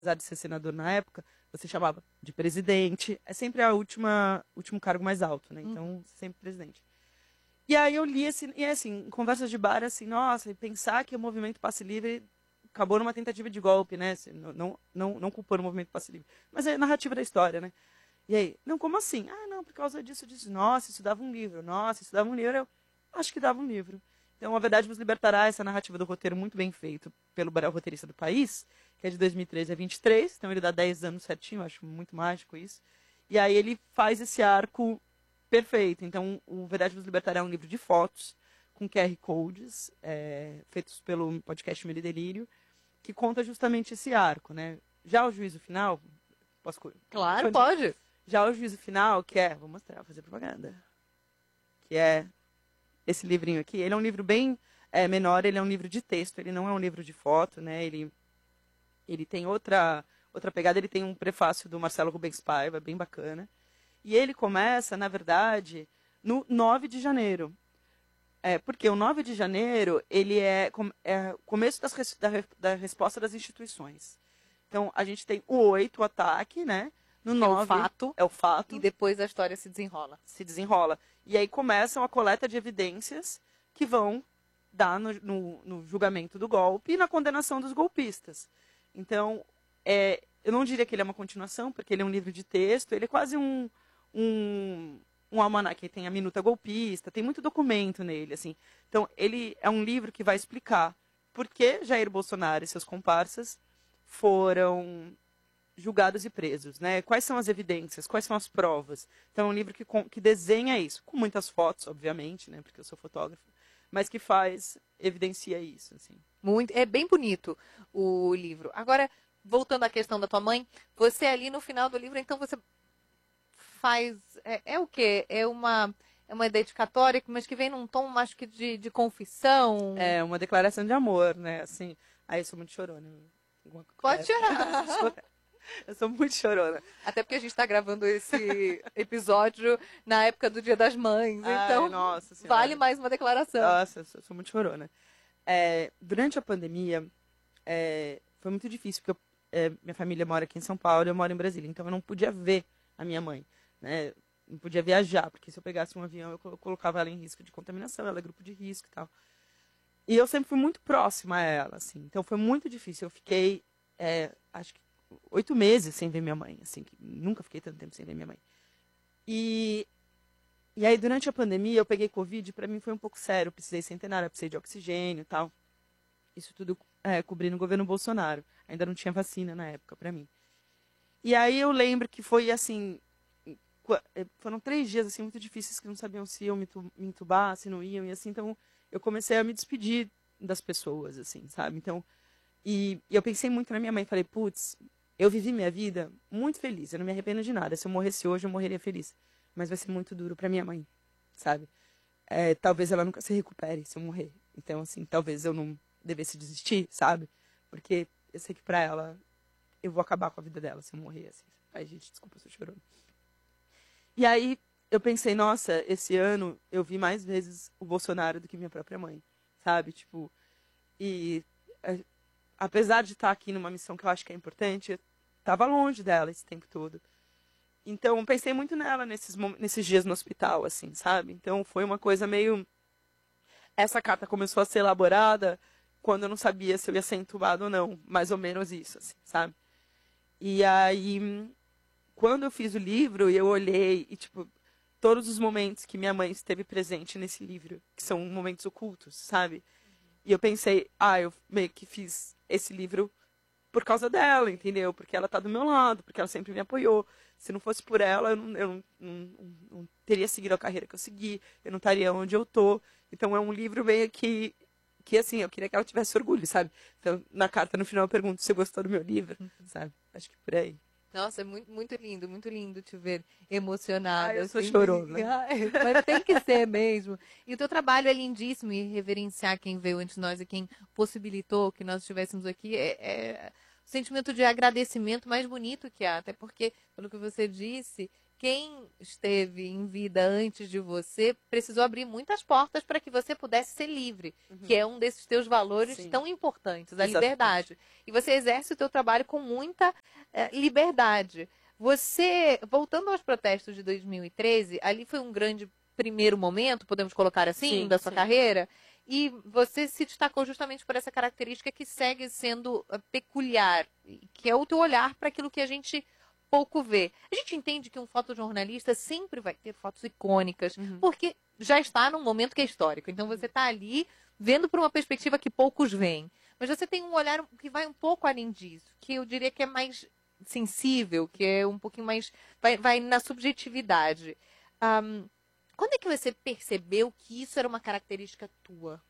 apesar de ser senador na época, você chamava de presidente. É sempre último cargo mais alto, né? Então, sempre presidente. E aí eu li, assim, e assim, em conversas de bar, assim, nossa, e pensar que o movimento Passe Livre acabou numa tentativa de golpe, né? Assim, não culpando o movimento Passe Livre. Mas é a narrativa da história, né? E aí, não, como assim? Ah, não, por causa disso, disso. Nossa, isso dava um livro. Nossa, isso dava um livro. Eu acho que dava um livro. Então, A Verdade Vos Libertará, essa narrativa do roteiro muito bem feito pelo roteirista do país, que é de 2013 a 23, então ele dá 10 anos certinho, eu acho muito mágico isso. E aí ele faz esse arco perfeito. Então, O Verdade Vos Libertará é um livro de fotos, com QR Codes, feitos pelo podcast Medo e Delírio, que conta justamente esse arco, né? Já o juízo final, posso... Claro, pode. Já o juízo final, que vou mostrar, vou fazer propaganda, que é esse livrinho aqui, ele é um livro bem menor, ele é um livro de texto, ele não é um livro de foto, né? Ele tem outra pegada, ele tem um prefácio do Marcelo Rubens Paiva, bem bacana. E ele começa, na verdade, no 9 de janeiro. Porque o 9 de janeiro, ele é o começo da resposta das instituições. Então, a gente tem o 8, o ataque, né? No 9, é o fato. E depois a história se desenrola. Se desenrola. E aí começam a coleta de evidências que vão dar no julgamento do golpe e na condenação dos golpistas. Então, eu não diria que ele é uma continuação, porque ele é um livro de texto, ele é quase um almanaque, tem a minuta golpista, tem muito documento nele, assim. Então, ele é um livro que vai explicar por que Jair Bolsonaro e seus comparsas foram julgados e presos, né? Quais são as evidências, quais são as provas. Então, é um livro que desenha isso, com muitas fotos, obviamente, né? Porque eu sou fotógrafo, mas que evidencia isso, assim. É bem bonito o livro. Agora, voltando à questão da tua mãe, você ali no final do livro, então você faz... É o quê? É uma dedicatória, mas que vem num tom, acho que de confissão. É uma declaração de amor, né? Assim, eu sou muito chorona. Pode chorar. Eu sou muito chorona. Até porque a gente está gravando esse episódio na época do Dia das Mães. Então, nossa vale mais uma declaração. Nossa, eu sou muito chorona. Durante a pandemia, foi muito difícil, porque minha família mora aqui em São Paulo e eu moro em Brasília. Então, eu não podia ver a minha mãe, né? Não podia viajar, porque se eu pegasse um avião, eu colocava ela em risco de contaminação, ela é grupo de risco e tal. E eu sempre fui muito próxima a ela, assim. Então, foi muito difícil. Eu fiquei, acho que 8 meses sem ver minha mãe, assim, que nunca fiquei tanto tempo sem ver minha mãe. E aí, durante a pandemia, eu peguei Covid, e para mim foi um pouco sério, eu precisei centenária, precisei de oxigênio e tal. Isso tudo cobrindo o governo Bolsonaro. Ainda não tinha vacina na época para mim. E aí eu lembro que foi assim, foram 3 dias assim muito difíceis, que não sabiam se iam me entubar, se não iam, e assim, então eu comecei a me despedir das pessoas, assim, sabe? Então, e eu pensei muito na minha mãe, falei, putz, eu vivi minha vida muito feliz, eu não me arrependo de nada. Se eu morresse hoje, eu morreria feliz. Mas vai ser muito duro para minha mãe, sabe? Talvez ela nunca se recupere se eu morrer. Então, assim, talvez eu não devesse desistir, sabe? Porque eu sei que para ela, eu vou acabar com a vida dela se eu morrer, assim. Ai, gente, desculpa, eu tô chorando. E aí, eu pensei, nossa, esse ano eu vi mais vezes o Bolsonaro do que minha própria mãe, sabe? Tipo, e apesar de estar aqui numa missão que eu acho que é importante, eu estava longe dela esse tempo todo. Então, pensei muito nela nesses dias no hospital, assim, sabe? Então, foi uma coisa meio... Essa carta começou a ser elaborada quando eu não sabia se eu ia ser entubado ou não. Mais ou menos isso, assim, sabe? E aí, quando eu fiz o livro, eu olhei e, tipo, todos os momentos que minha mãe esteve presente nesse livro, que são momentos ocultos, sabe? E eu pensei, eu meio que fiz esse livro por causa dela, entendeu? Porque ela tá do meu lado, porque ela sempre me apoiou. Se não fosse por ela, eu não teria seguido a carreira que eu segui, eu não estaria onde eu tô. Então é um livro meio que assim, eu queria que ela tivesse orgulho, sabe? Então, na carta, no final, eu pergunto se gostou do meu livro, sabe? Acho que por aí. Nossa, é muito lindo te ver emocionada. Eu sou chorona. Mas tem que ser mesmo. E o teu trabalho é lindíssimo, e reverenciar quem veio antes de nós e quem possibilitou que nós estivéssemos aqui o sentimento de agradecimento mais bonito que há. Até porque, pelo que você disse, quem esteve em vida antes de você precisou abrir muitas portas para que você pudesse ser livre, que é um desses teus valores Sim. tão importantes, a Exatamente. liberdade. E você exerce o teu trabalho com muita liberdade. Você, voltando aos protestos de 2013, ali foi um grande primeiro momento, podemos colocar assim, Sim, da sua sim. carreira, e você se destacou justamente por essa característica que segue sendo peculiar, que é o teu olhar para aquilo que a gente pouco vê. A gente entende que um fotojornalista sempre vai ter fotos icônicas, porque já está num momento que é histórico. Então você está ali vendo por uma perspectiva que poucos veem. Mas você tem um olhar que vai um pouco além disso, que eu diria que é mais sensível, que é um pouquinho mais... vai na subjetividade. Quando é que você percebeu que isso era uma característica tua?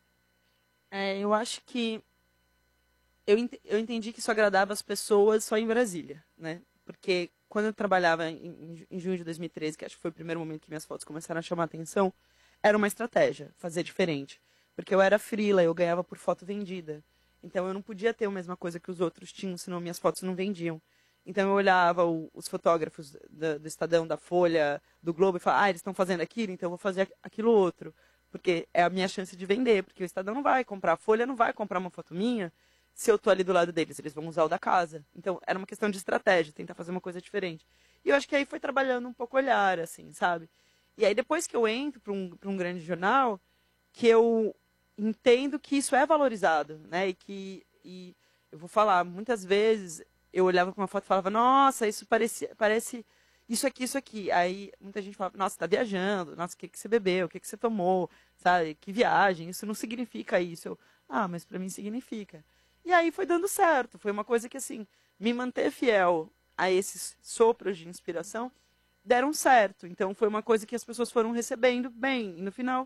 Eu acho que eu entendi que isso agradava as pessoas só em Brasília, né? Porque quando eu trabalhava em junho de 2013, que acho que foi o primeiro momento que minhas fotos começaram a chamar a atenção, era uma estratégia, fazer diferente. Porque eu era freela, eu ganhava por foto vendida. Então eu não podia ter a mesma coisa que os outros tinham, senão minhas fotos não vendiam. Então eu olhava os fotógrafos do Estadão, da Folha, do Globo e falava, eles estão fazendo aquilo, então eu vou fazer aquilo outro. Porque é a minha chance de vender, porque o Estadão não vai comprar, a Folha não vai comprar uma foto minha se eu tô ali do lado deles, eles vão usar o da casa. Então era uma questão de estratégia, tentar fazer uma coisa diferente. E eu acho que aí foi trabalhando um pouco o olhar, assim, sabe? E aí depois que eu entro para um grande jornal, que eu entendo que isso é valorizado, né? E eu vou falar, muitas vezes eu olhava para uma foto e falava, nossa, isso parece isso aqui, isso aqui. Aí muita gente falava, nossa, tá viajando, nossa, o que você bebeu, o que você tomou, sabe? Que viagem, isso não significa isso. Mas para mim significa. E aí foi dando certo, foi uma coisa que, assim, me manter fiel a esses sopros de inspiração deram certo. Então foi uma coisa que as pessoas foram recebendo bem. E no final,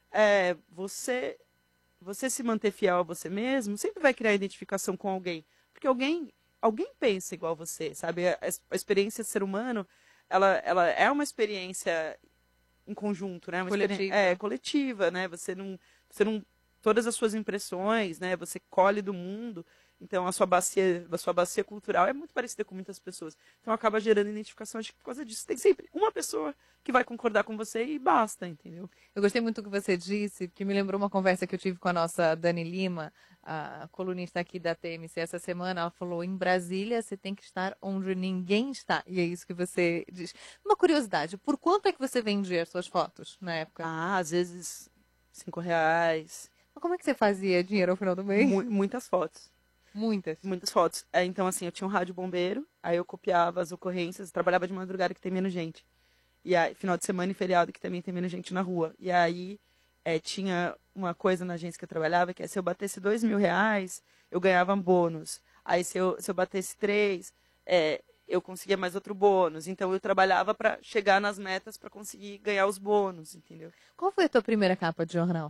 você se manter fiel a você mesmo sempre vai criar identificação com alguém. Porque alguém pensa igual você, sabe? A experiência de ser humano, ela é uma experiência em conjunto, né? Uma Coletiva. Coletiva, né? Você não todas as suas impressões, né? Você colhe do mundo. Então a sua bacia cultural é muito parecida com muitas pessoas. Então acaba gerando identificação. Acho que por causa disso tem sempre uma pessoa que vai concordar com você e basta, entendeu? Eu gostei muito do que você disse, que me lembrou uma conversa que eu tive com a nossa Dani Lima, a colunista aqui da TMC essa semana. Ela falou, em Brasília você tem que estar onde ninguém está. E é isso que você diz. Uma curiosidade, por quanto é que você vendia as suas fotos na época? Às vezes R$ 5. Mas como é que você fazia dinheiro ao final do mês? Muitas fotos. Muitas. Muitas fotos. Então, assim, eu tinha um rádio bombeiro, aí eu copiava as ocorrências, trabalhava de madrugada que tem menos gente. E aí, final de semana e feriado que também tem menos gente na rua. E aí, tinha uma coisa na agência que eu trabalhava, que é se eu batesse R$ 2.000, eu ganhava um bônus. Aí, se eu batesse 3, eu conseguia mais outro bônus. Então, eu trabalhava para chegar nas metas para conseguir ganhar os bônus, entendeu? Qual foi a tua primeira capa de jornal?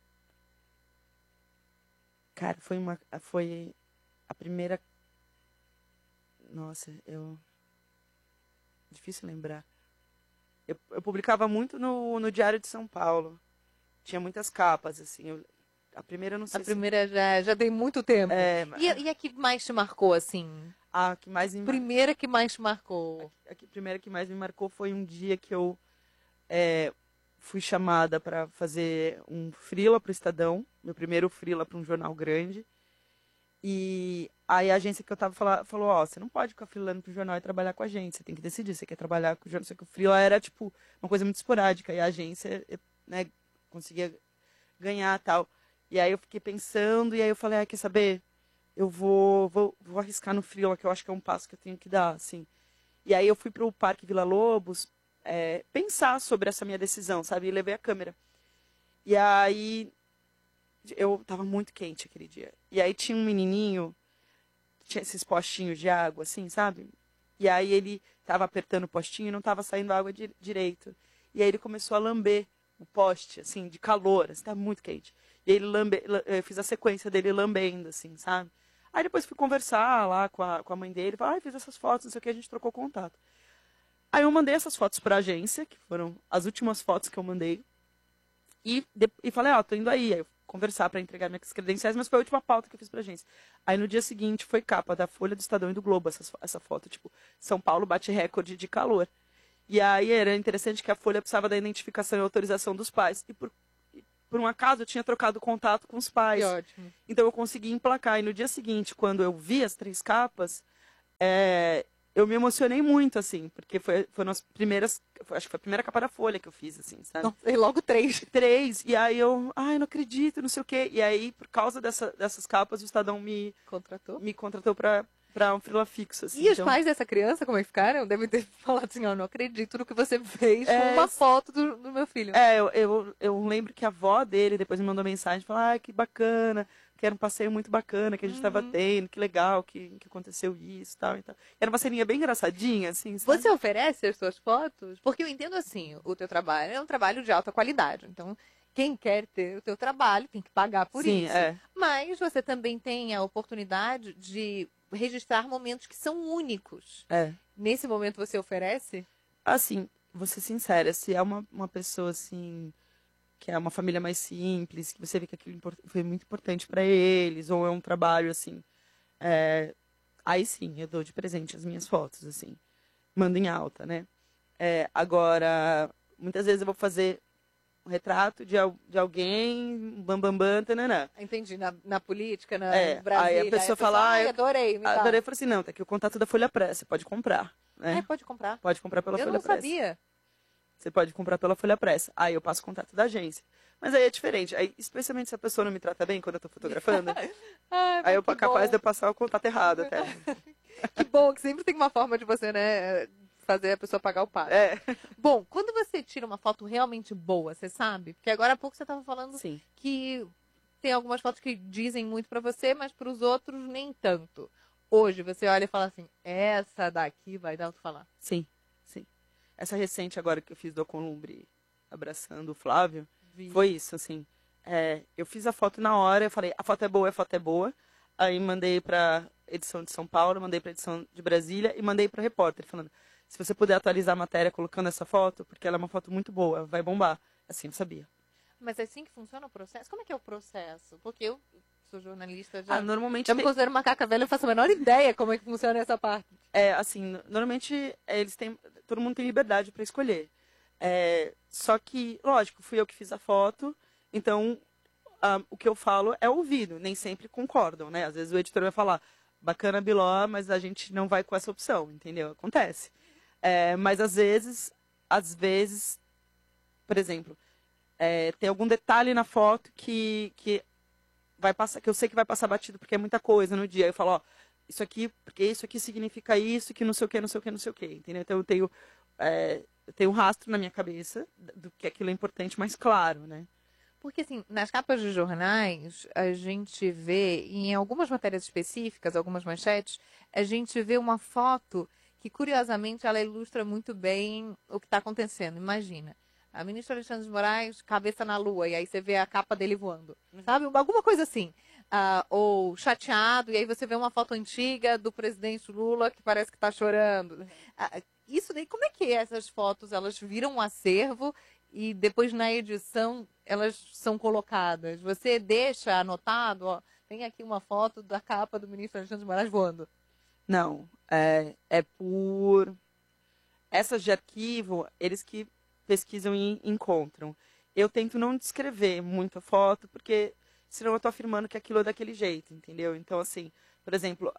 Cara, foi a primeira... Nossa, difícil lembrar. Eu publicava muito no Diário de São Paulo. Tinha muitas capas, assim. A primeira eu não sei A primeira já tem muito tempo. É, E a que mais te marcou, assim? A que mais me Primeira que mais te marcou? A primeira que mais me marcou foi um dia que eu fui chamada para fazer um freela para o Estadão. Meu primeiro freela para um jornal grande. E aí a agência que eu tava falou, você não pode ficar freelando pro jornal e trabalhar com a gente, você tem que decidir, você quer trabalhar com o jornal, só que o freela era, tipo, uma coisa muito esporádica, e a agência, né, conseguia ganhar tal. E aí eu fiquei pensando, e aí eu falei, quer saber? Eu vou arriscar no freela, que eu acho que é um passo que eu tenho que dar, assim. E aí eu fui pro Parque Vila Lobos, pensar sobre essa minha decisão, sabe? E levei a câmera. E aí... eu tava muito quente aquele dia. E aí tinha um menininho, tinha esses postinhos de água, assim, sabe? E aí ele tava apertando o postinho e não tava saindo água direito. E aí ele começou a lamber o poste, assim, de calor, assim, tava muito quente. E ele eu fiz a sequência dele lambendo, assim, sabe? Aí depois fui conversar lá com a mãe dele, falei, fiz essas fotos, não sei o que, a gente trocou contato. Aí eu mandei essas fotos pra agência, que foram as últimas fotos que eu mandei. E falei, tô indo aí. Aí eu conversar para entregar minhas credenciais, mas foi a última pauta que eu fiz pra agência. Aí no dia seguinte foi capa da Folha, do Estadão e do Globo essa foto, tipo, São Paulo bate recorde de calor. E aí era interessante que a Folha precisava da identificação e autorização dos pais. E por um acaso eu tinha trocado contato com os pais. Que ótimo. Então eu consegui emplacar. E no dia seguinte, quando eu vi as 3 capas, eu me emocionei muito, assim, porque foram as primeiras. Acho que foi a primeira capa da Folha que eu fiz, assim, sabe? Não, e logo 3. 3. E aí eu, ai, não acredito, não sei o quê. E aí, por causa dessas capas, o Estadão me contratou pra um freela fixo, assim. E os pais dessa criança, como é que ficaram? Devem ter falado assim, eu não acredito no que você fez com uma foto do meu filho. Eu lembro que a avó dele depois me mandou mensagem, falou, ah, que bacana, que era um passeio muito bacana que a gente estava tendo, que legal que aconteceu isso e tal, e tal. Era uma ceninha bem engraçadinha, assim, sabe? Você oferece as suas fotos? Porque eu entendo assim, o teu trabalho é um trabalho de alta qualidade, então quem quer ter o teu trabalho tem que pagar por isso. Mas você também tem a oportunidade de registrar momentos que são únicos. Nesse momento você oferece? Assim, vou ser sincera, se é uma pessoa assim, que é uma família mais simples, que você vê que aquilo foi muito importante para eles, ou é um trabalho assim, aí sim, eu dou de presente as minhas fotos, assim, mando em alta, né? Agora, muitas vezes eu vou fazer um retrato de alguém, bambambam, tananã. Entendi, na política, no Brasil. Aí a pessoa fala, adorei. Adorei, eu falei assim, não, tá aqui o contato da Folha Press, você pode comprar. Né? Pode comprar? Pode comprar pela Folha Press. Eu não sabia. Você pode comprar pela Folha Press. Aí eu passo o contato da agência. Mas aí é diferente. Aí, especialmente se a pessoa não me trata bem quando eu tô fotografando, aí eu capaz de eu passar o contato errado até. Que bom, que sempre tem uma forma de você, né, fazer a pessoa pagar o passo. Bom, quando você tira uma foto realmente boa, você sabe? Porque agora há pouco você estava falando que tem algumas fotos que dizem muito pra você, mas pros outros nem tanto. Hoje você olha e fala assim, essa daqui vai dar o que falar. Sim. Essa recente agora que eu fiz do Alcolumbre abraçando o Flávio, foi isso, assim. Eu fiz a foto na hora, eu falei, a foto é boa. Aí mandei pra edição de São Paulo, mandei pra edição de Brasília e mandei pra repórter, falando, se você puder atualizar a matéria colocando essa foto, porque ela é uma foto muito boa, vai bombar. Assim, eu sabia. Mas é assim que funciona o processo? Como é que é o processo? Porque eu sou jornalista, já me considero macaca velha, eu faço a menor ideia como é que funciona essa parte. Assim, normalmente todo mundo tem liberdade para escolher. Só que, lógico, fui eu que fiz a foto, então o que eu falo é ouvido, nem sempre concordam, né? Às vezes o editor vai falar, bacana Biló, mas a gente não vai com essa opção, entendeu? Acontece. Mas às vezes, por exemplo, tem algum detalhe na foto que vai passar, que eu sei que vai passar batido porque é muita coisa no dia. Eu falo, ó, isso aqui, porque isso aqui significa isso, que não sei o que, entendeu? Então eu tenho um rastro na minha cabeça do que aquilo é importante, mas claro, né? Porque, assim, nas capas de jornais, a gente vê, em algumas matérias específicas, algumas manchetes, a gente vê uma foto que, curiosamente, ela ilustra muito bem o que está acontecendo. Imagina, a ministra Alexandre de Moraes, cabeça na lua, e aí você vê a capa dele voando. Sabe? Alguma coisa assim. Ou chateado, e aí você vê uma foto antiga do presidente Lula que parece que está chorando. Isso daí, como é que essas fotos, elas viram um acervo e depois na edição elas são colocadas? Você deixa anotado, ó, tem aqui uma foto da capa do ministro Alexandre de Moraes voando. Não, é por... Essas de arquivo, eles que pesquisam e encontram. Eu tento não descrever muito a foto, porque senão eu estou afirmando que aquilo é daquele jeito, entendeu? Então, assim, por exemplo,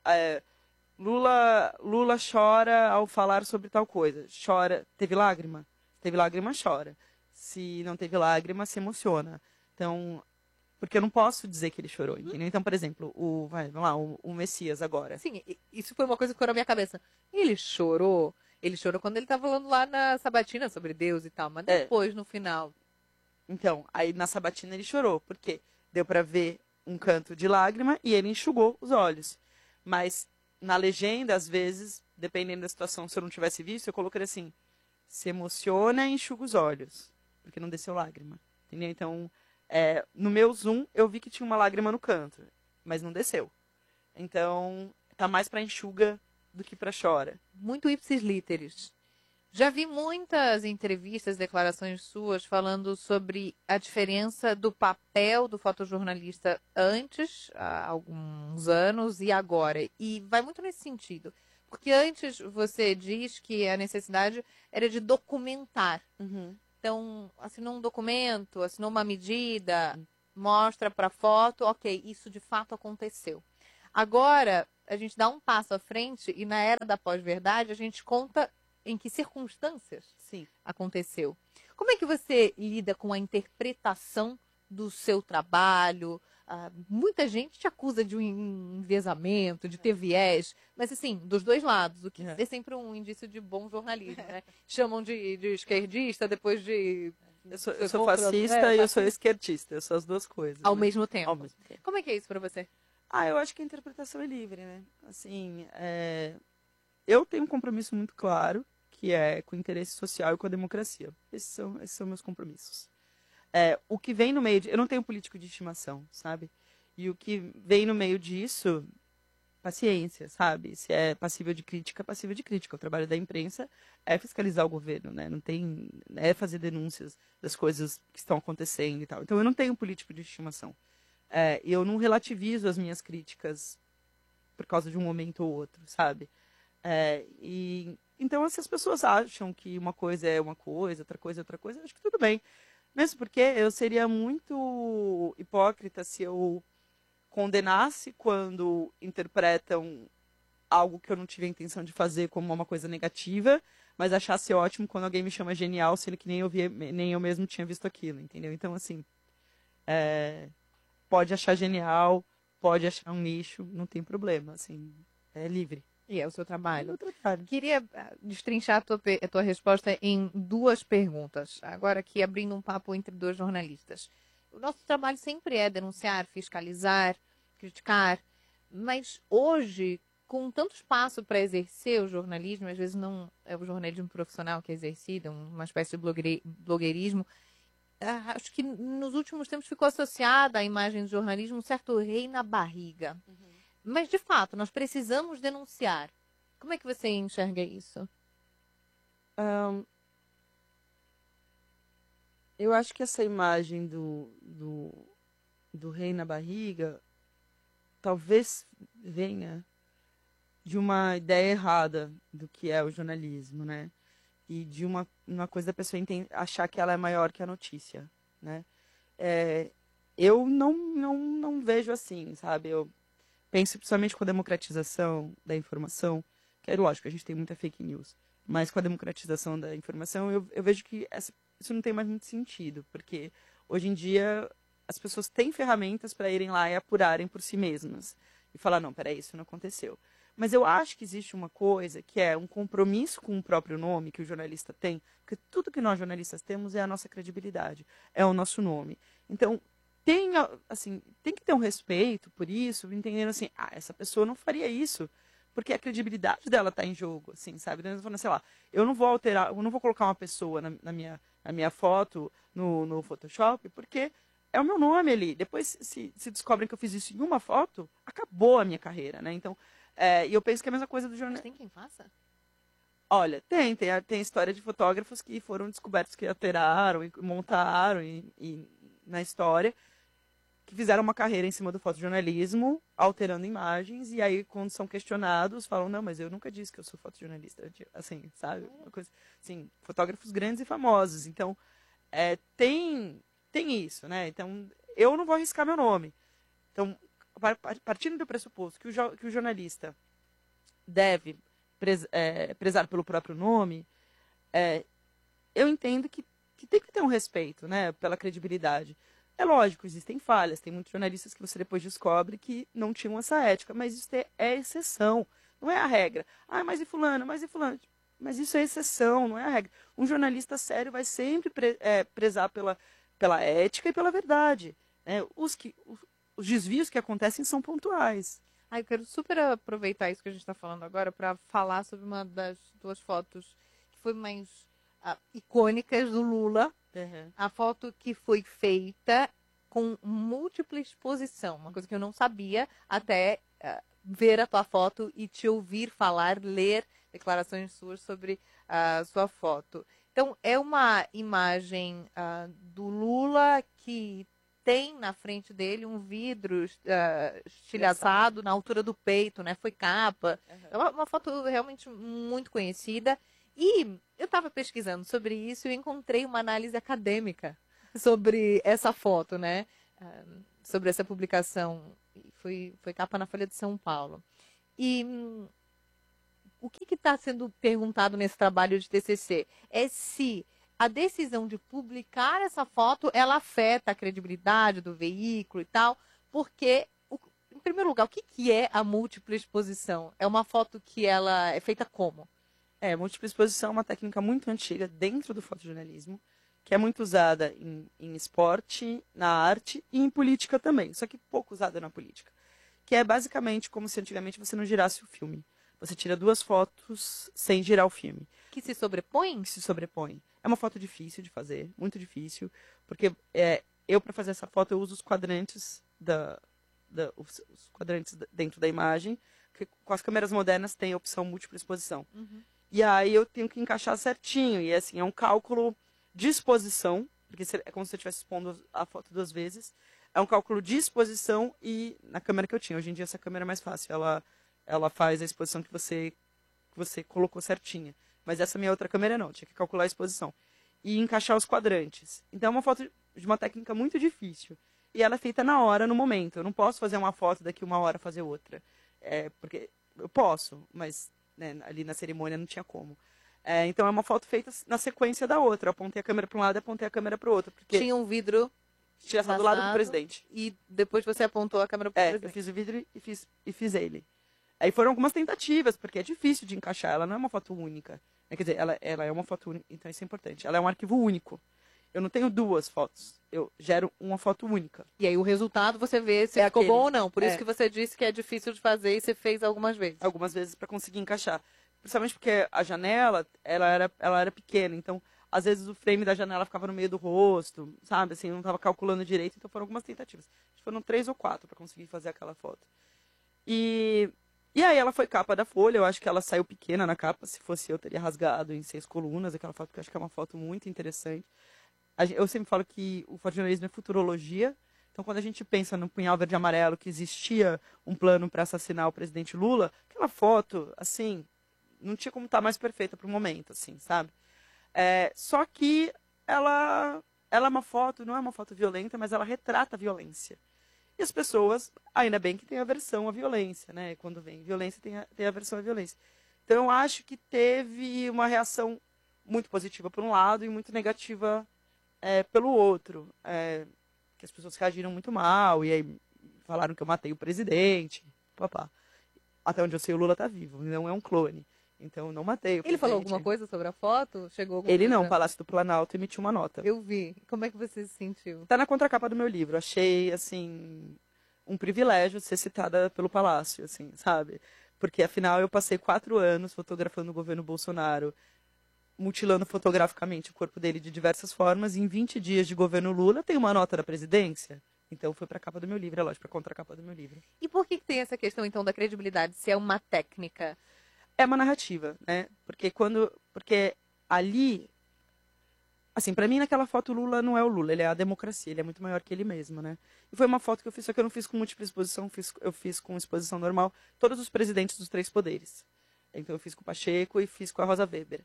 Lula chora ao falar sobre tal coisa. Chora, teve lágrima? Teve lágrima, chora. Se não teve lágrima, se emociona. Então, porque eu não posso dizer que ele chorou, entendeu? Então, por exemplo, o Messias agora. Sim, isso foi uma coisa que ficou na minha cabeça. Ele chorou quando ele estava falando lá na Sabatina sobre Deus e tal, mas depois, no final. Então, aí na Sabatina ele chorou, porque deu para ver um canto de lágrima e ele enxugou os olhos. Mas na legenda, às vezes, dependendo da situação, se eu não tivesse visto, eu colocaria assim, se emociona e enxuga os olhos, porque não desceu lágrima, entendeu? Então, no meu zoom, eu vi que tinha uma lágrima no canto, mas não desceu. Então, tá mais para enxuga do que para chora. Muito ipsis literis. Já vi muitas entrevistas, declarações suas falando sobre a diferença do papel do fotojornalista antes, há alguns anos, e agora. E vai muito nesse sentido. Porque antes você diz que a necessidade era de documentar. Então, assinou um documento, assinou uma medida, mostra para foto, ok, isso de fato aconteceu. Agora, a gente dá um passo à frente e na era da pós-verdade a gente conta em que circunstâncias aconteceu. Como é que você lida com a interpretação do seu trabalho? Muita gente te acusa de um enviesamento, de ter viés, mas assim, dos dois lados, o que é sempre um indício de bom jornalismo, né? Chamam de esquerdista, depois de... Eu sou fascista e eu sou esquerdista, eu sou as duas coisas. Ao mesmo tempo. Ao mesmo tempo. Como é que é isso para você? Eu acho que a interpretação é livre, né? Assim, eu tenho um compromisso muito claro, que é com o interesse social e com a democracia. Esses são meus compromissos. O que vem no meio eu não tenho político de estimação, sabe? E o que vem no meio disso, paciência, sabe? Se é passível de crítica, é passível de crítica. O trabalho da imprensa é fiscalizar o governo, né? Não tem, é fazer denúncias das coisas que estão acontecendo e tal. Então eu não tenho político de estimação. Eu não relativizo as minhas críticas por causa de um momento ou outro, sabe? Então, se as pessoas acham que uma coisa é uma coisa, outra coisa é outra coisa, eu acho que tudo bem. Mesmo porque eu seria muito hipócrita se eu condenasse quando interpretam algo que eu não tive a intenção de fazer como uma coisa negativa, mas achasse ótimo quando alguém me chama genial, sendo que nem eu mesmo tinha visto aquilo, entendeu? Então, assim, pode achar genial, pode achar um nicho, não tem problema, assim, é livre. E é o seu trabalho. É o meu trabalho. Queria destrinchar a tua resposta em duas perguntas. Agora aqui, abrindo um papo entre dois jornalistas. O nosso trabalho sempre é denunciar, fiscalizar, criticar, mas hoje, com tanto espaço para exercer o jornalismo, às vezes não é o jornalismo profissional que é exercido, uma espécie de blogueirismo, acho que nos últimos tempos ficou associada à imagem do jornalismo um certo rei na barriga. Mas, de fato, nós precisamos denunciar. Como é que você enxerga isso? Eu acho que essa imagem do rei na barriga talvez venha de uma ideia errada do que é o jornalismo, né? E de uma coisa da pessoa achar que ela é maior que a notícia, né? Eu não vejo assim, sabe? Eu penso principalmente com a democratização da informação, que é lógico, a gente tem muita fake news, mas com a democratização da informação, eu vejo que isso não tem mais muito sentido, porque hoje em dia as pessoas têm ferramentas para irem lá e apurarem por si mesmas, e falar, não, peraí, isso não aconteceu. Mas eu acho que existe uma coisa que é um compromisso com o próprio nome que o jornalista tem, porque tudo que nós jornalistas temos é a nossa credibilidade, é o nosso nome. Então, tem que ter um respeito por isso, entendendo assim, essa pessoa não faria isso, porque a credibilidade dela está em jogo, assim, sabe? Sei lá, eu não vou colocar uma pessoa na minha foto no Photoshop, porque é o meu nome ali. Depois, se descobrem que eu fiz isso em uma foto, acabou a minha carreira, né? Então, e eu penso que é a mesma coisa do jornal. Mas tem quem faça? Olha, tem história de fotógrafos que foram descobertos que alteraram e montaram e na história, que fizeram uma carreira em cima do fotojornalismo, alterando imagens, e aí, quando são questionados, falam, não, mas eu nunca disse que eu sou fotojornalista. Assim, sabe? Uma coisa, assim, fotógrafos grandes e famosos. Então, tem isso, né? Então, eu não vou arriscar meu nome. Então, partindo do pressuposto que o jornalista deve prezar pelo próprio nome, eu entendo que tem que ter um respeito, né, pela credibilidade. É lógico, existem falhas, tem muitos jornalistas que você depois descobre que não tinham essa ética, mas isso é exceção, não é a regra. Mas e fulano, mas e fulano? Mas isso é exceção, não é a regra. Um jornalista sério vai sempre prezar pela ética e pela verdade. Né? Os desvios que acontecem são pontuais. Eu quero super aproveitar isso que a gente está falando agora para falar sobre uma das duas fotos que foi mais icônicas do Lula. Uhum. A foto que foi feita com múltipla exposição, uma coisa que eu não sabia até ver a tua foto e te ouvir falar, ler declarações suas sobre a sua foto. Então, é uma imagem do Lula que tem na frente dele um vidro estilhaçado na altura do peito, né? Foi capa. É uma foto realmente muito conhecida. E eu estava pesquisando sobre isso e encontrei uma análise acadêmica sobre essa foto, né? Sobre essa publicação. Foi capa na Folha de São Paulo. E o que está sendo perguntado nesse trabalho de TCC? É se a decisão de publicar essa foto, ela afeta a credibilidade do veículo e tal, porque, em primeiro lugar, o que é a múltipla exposição? É uma foto que ela é feita como? Múltipla exposição é uma técnica muito antiga dentro do fotojornalismo, que é muito usada em esporte, na arte e em política também, só que pouco usada na política. Que é basicamente como se antigamente você não girasse o filme. Você tira 2 fotos sem girar o filme. Que se sobrepõem? Que se sobrepõem. É uma foto difícil de fazer, muito difícil, porque eu, para fazer essa foto, eu uso os quadrantes, os quadrantes dentro da imagem, que com as câmeras modernas tem a opção múltipla exposição. Uhum. E aí eu tenho que encaixar certinho, e assim, é um cálculo de exposição, porque é como se eu estivesse expondo a foto 2 vezes, é um cálculo de exposição e na câmera que eu tinha. Hoje em dia essa câmera é mais fácil, ela faz a exposição que você colocou certinha. Mas essa minha outra câmera não, tinha que calcular a exposição. E encaixar os quadrantes. Então é uma foto de uma técnica muito difícil. E ela é feita na hora, no momento. Eu não posso fazer uma foto daqui 1 hora fazer outra. Porque eu posso, mas né, ali na cerimônia não tinha como. Então é uma foto feita na sequência da outra. Eu apontei a câmera para um lado e apontei a câmera para o outro. Porque tinha um vidro do lado do presidente. E depois você apontou a câmera para o presidente. Eu fiz o vidro e fiz ele. Aí foram algumas tentativas, porque é difícil de encaixar. Ela não é uma foto única. Quer dizer, ela é uma foto única, então isso é importante. Ela é um arquivo único. Eu não tenho 2 fotos. Eu gero uma foto única. E aí o resultado você vê se ficou bom ou não. Por isso que você disse que é difícil de fazer e você fez algumas vezes. Algumas vezes para conseguir encaixar. Principalmente porque a janela, ela era pequena. Então, às vezes o frame da janela ficava no meio do rosto, sabe? Assim, eu não estava calculando direito. Então foram algumas tentativas. Foram 3 ou 4 para conseguir fazer aquela foto. E aí ela foi capa da Folha, eu acho que ela saiu pequena na capa, se fosse eu teria rasgado em 6 colunas, aquela foto que eu acho que é uma foto muito interessante. Eu sempre falo que o fotojornalismo é futurologia, então quando a gente pensa no Punhal Verde e Amarelo, que existia um plano para assassinar o presidente Lula, aquela foto, assim, não tinha como estar mais perfeita para o momento, assim, sabe? Só que ela é uma foto, não é uma foto violenta, mas ela retrata a violência. E as pessoas, ainda bem que tem aversão à violência, né? Quando vem violência, tem aversão à violência. Então, eu acho que teve uma reação muito positiva por um lado e muito negativa pelo outro. Que as pessoas reagiram muito mal e aí falaram que eu matei o presidente. Papá. Até onde eu sei, o Lula está vivo, não é um clone. Então, eu não matei o presidente. Ele falou alguma coisa sobre a foto? Ele não, o Palácio do Planalto emitiu uma nota. Eu vi. Como é que você se sentiu? Está na contracapa do meu livro. Achei, assim, um privilégio ser citada pelo Palácio, assim, sabe? Porque, afinal, eu passei 4 anos fotografando o governo Bolsonaro, mutilando fotograficamente o corpo dele de diversas formas, e em 20 dias de governo Lula tem uma nota da presidência. Então, foi para a capa do meu livro, é lógico, para a contracapa do meu livro. E por que tem essa questão, então, da credibilidade, se é uma técnica? É uma narrativa, né? Porque ali, assim, para mim naquela foto o Lula não é o Lula, ele é a democracia, ele é muito maior que ele mesmo, né? E foi uma foto que eu fiz, só que eu não fiz com múltipla exposição, eu fiz com exposição normal, todos os presidentes dos 3 poderes. Então eu fiz com o Pacheco e fiz com a Rosa Weber.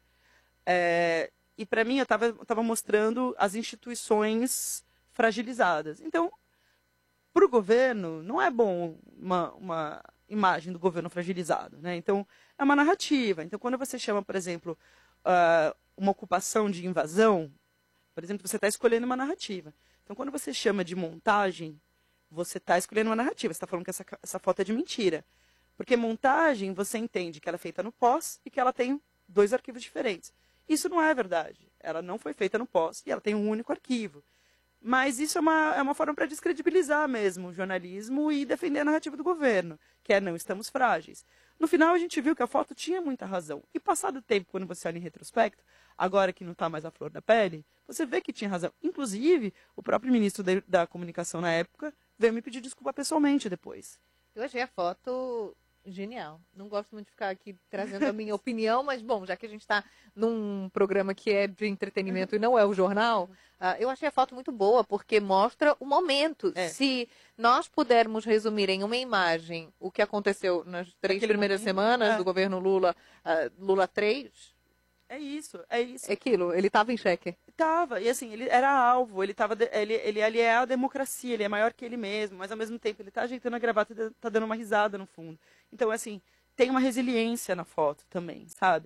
E para mim eu estava mostrando as instituições fragilizadas. Então, para o governo, não é bom uma imagem do governo fragilizado, né? Então, é uma narrativa. Então, quando você chama, por exemplo, uma ocupação de invasão, por exemplo, você está escolhendo uma narrativa. Então, quando você chama de montagem, você está escolhendo uma narrativa. Você está falando que essa foto é de mentira. Porque montagem, você entende que ela é feita no pós e que ela tem 2 arquivos diferentes. Isso não é verdade. Ela não foi feita no pós e ela tem um único arquivo. Mas isso é uma forma para descredibilizar mesmo o jornalismo e defender a narrativa do governo, que é não estamos frágeis. No final, a gente viu que a foto tinha muita razão. E passado o tempo, quando você olha em retrospecto, agora que não está mais a flor da pele, você vê que tinha razão. Inclusive, o próprio ministro da Comunicação na época veio me pedir desculpa pessoalmente depois. Eu achei a foto Genial. Não gosto muito de ficar aqui trazendo a minha opinião, mas, bom, já que a gente está num programa que é de entretenimento e não é o jornal, eu achei a foto muito boa, porque mostra o momento. Se nós pudermos resumir em uma imagem o que aconteceu nas 3 primeiras semanas do governo Lula, Lula 3... É isso, é isso. É aquilo, ele estava em xeque. Tava, e assim, ele era alvo, ele é a democracia, ele é maior que ele mesmo, mas ao mesmo tempo ele tá ajeitando a gravata e tá dando uma risada no fundo. Então, assim, tem uma resiliência na foto também, sabe?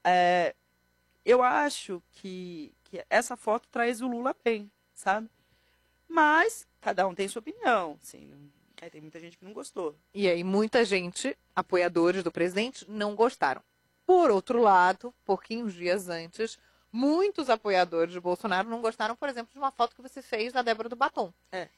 Eu acho que essa foto traz o Lula bem, sabe? Mas cada um tem sua opinião, assim, tem muita gente que não gostou. E aí, muita gente, apoiadores do presidente, não gostaram. Por outro lado, pouquinhos dias antes, muitos apoiadores de Bolsonaro não gostaram, por exemplo, de uma foto que você fez da Débora do Batom.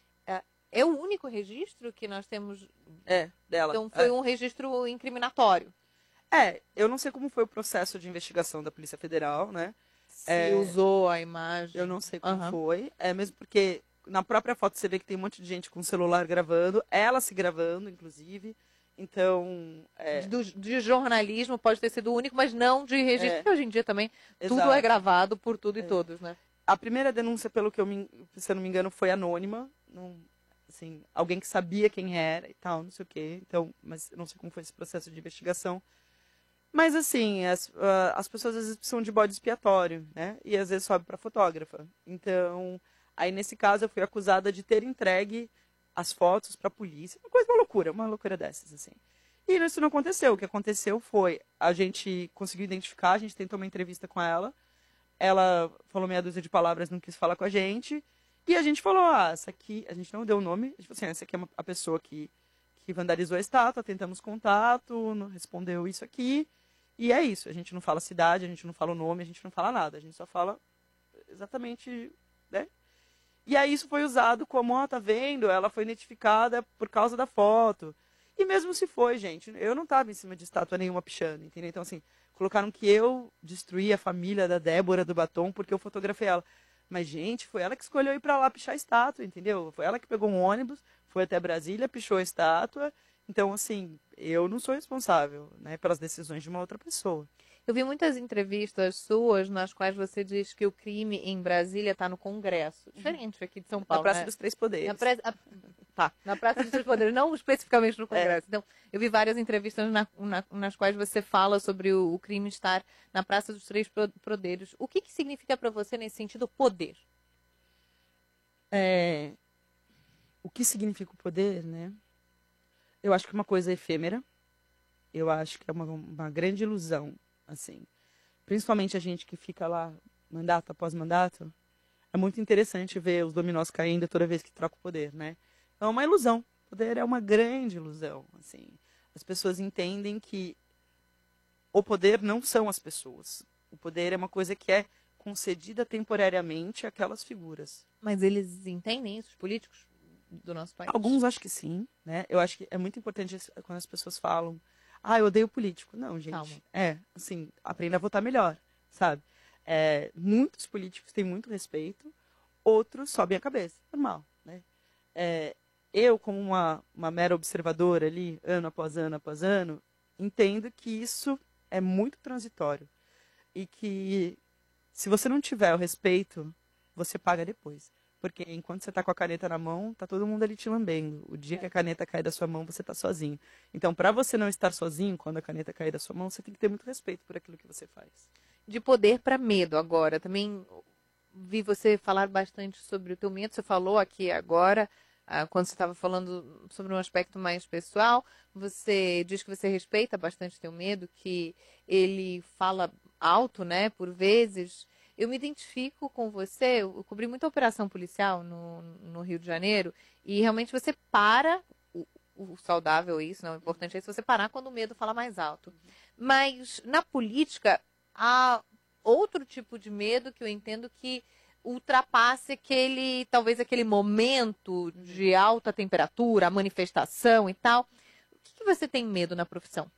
É o único registro que nós temos dela. Então foi um registro incriminatório. Eu não sei como foi o processo de investigação da Polícia Federal, né? Se usou a imagem. Eu não sei como foi. Mesmo porque na própria foto você vê que tem um monte de gente com o celular gravando, ela se gravando, inclusive. Então. De jornalismo pode ter sido o único, mas não de registro, porque hoje em dia também tudo é gravado por tudo e todos, né? A primeira denúncia, pelo que se eu não me engano, foi anônima. Assim, alguém que sabia quem era e tal, não sei o quê. Então, mas eu não sei como foi esse processo de investigação. Mas, assim, as pessoas às vezes precisam de bode expiatório, né? E às vezes sobe para fotógrafa. Então, aí nesse caso eu fui acusada de ter entregue as fotos para a polícia. Uma loucura dessas, assim. E isso não aconteceu. O que aconteceu foi, a gente conseguiu identificar, a gente tentou uma entrevista com ela. Ela falou meia dúzia de palavras, não quis falar com a gente. E a gente falou, essa aqui, a gente não deu o nome, a gente falou assim, essa aqui é a pessoa que vandalizou a estátua, tentamos contato, não respondeu isso aqui. E é isso, a gente não fala cidade, a gente não fala o nome, a gente não fala nada, a gente só fala exatamente, né? E aí isso foi usado como, tá vendo, ela foi identificada por causa da foto. E mesmo se foi, gente, eu não estava em cima de estátua nenhuma pichando, entendeu? Então, assim, colocaram que eu destruí a família da Débora do Batom porque eu fotografei ela. Mas, gente, foi ela que escolheu ir para lá pichar a estátua, entendeu? Foi ela que pegou um ônibus, foi até Brasília, pichou a estátua. Então, assim, eu não sou responsável, né, pelas decisões de uma outra pessoa. Eu vi muitas entrevistas suas nas quais você diz que o crime em Brasília está no Congresso. Diferente aqui de São Paulo, Na Praça dos Três Poderes. Na Praça dos Três Poderes, não especificamente no Congresso. Então, eu vi várias entrevistas nas quais você fala sobre o crime estar na Praça dos Três Poderes. O que significa para você, nesse sentido, poder? O que significa o poder, né? Eu acho que é uma coisa efêmera. Eu acho que é uma grande ilusão, assim. Principalmente a gente que fica lá, mandato após mandato. É muito interessante ver os dominós caindo toda vez que troca o poder, né? É uma ilusão. O poder é uma grande ilusão, assim. As pessoas entendem que o poder não são as pessoas. O poder é uma coisa que é concedida temporariamente àquelas figuras. Mas eles entendem isso, os políticos do nosso país? Alguns acho que sim, né? Eu acho que é muito importante quando as pessoas falam, eu odeio político. Não, gente. Calma. Assim, aprenda a votar melhor, sabe? Muitos políticos têm muito respeito, outros sobem a cabeça, normal, né? Eu, como uma mera observadora ali, ano após ano, entendo que isso é muito transitório e que se você não tiver o respeito, você paga depois. Porque enquanto você está com a caneta na mão, tá todo mundo ali te lambendo. O dia que a caneta cai da sua mão, você está sozinho. Então, para você não estar sozinho, quando a caneta cair da sua mão, você tem que ter muito respeito por aquilo que você faz. De poder para medo agora. Também vi você falar bastante sobre o teu medo. Você falou aqui agora, quando você estava falando sobre um aspecto mais pessoal, você diz que você respeita bastante o teu medo, que ele fala alto, né, por vezes. Eu me identifico com você, eu cobri muita operação policial no Rio de Janeiro, e realmente você para, o saudável é isso, não, o importante é isso, você parar quando o medo fala mais alto. Mas na política, há outro tipo de medo que eu entendo que ultrapasse talvez aquele momento de alta temperatura, a manifestação e tal. O que você tem medo na profissão?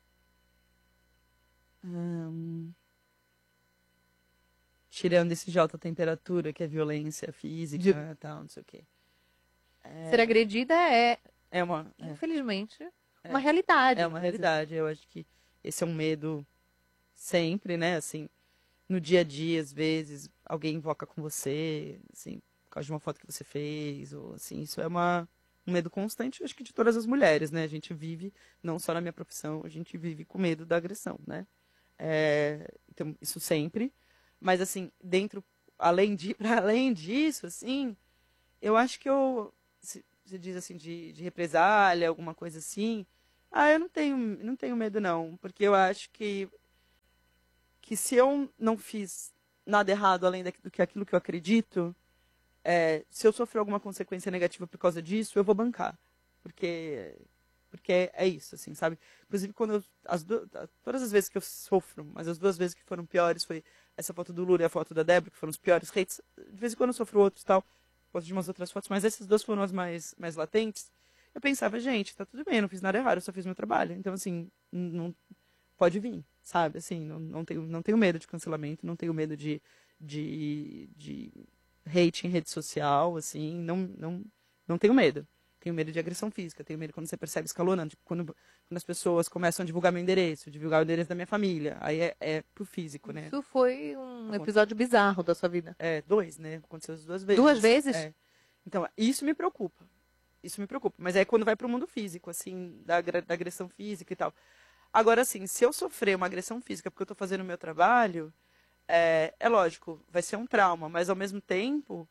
Tirando esse de alta temperatura, que é violência física e tal, não sei o quê. Ser agredida É uma... infelizmente... uma realidade. É uma realidade. Eu acho que esse é um medo sempre, né? Assim, no dia a dia, às vezes, alguém invoca com você, assim, por causa de uma foto que você fez, ou assim, isso é um medo constante, acho que de todas as mulheres, né? A gente vive, não só na minha profissão, a gente vive com medo da agressão, né? Então, isso sempre. Mas, assim, para além disso, assim, eu acho que se diz assim, de represália, alguma coisa assim, eu não tenho medo, não. Porque eu acho que se eu não fiz nada errado além do que aquilo que eu acredito, se eu sofrer alguma consequência negativa por causa disso, eu vou bancar. Porque é isso, assim, sabe? Inclusive, todas as vezes que eu sofro, mas as 2 vezes que foram piores foi essa foto do Lula e a foto da Débora, que foram os piores hates. De vez em quando eu sofro outros tal, foto de umas outras fotos, mas essas 2 foram as mais latentes. Eu pensava, gente, tá tudo bem, eu não fiz nada errado, eu só fiz meu trabalho. Então, assim, não pode vir, sabe? Assim, não tenho medo de cancelamento, não tenho medo de hate em rede social, assim, não tenho medo. Tenho medo de agressão física, tenho medo quando você percebe escalonando, tipo, quando as pessoas começam a divulgar meu endereço, divulgar o endereço da minha família, aí é pro físico, né? Isso foi um episódio bizarro da sua vida. 2, né? Aconteceu as 2 vezes. 2 vezes? Então, isso me preocupa. Isso me preocupa. Mas é quando vai pro mundo físico, assim, da agressão física e tal. Agora, assim, se eu sofrer uma agressão física porque eu tô fazendo o meu trabalho, lógico, vai ser um trauma, mas ao mesmo tempo,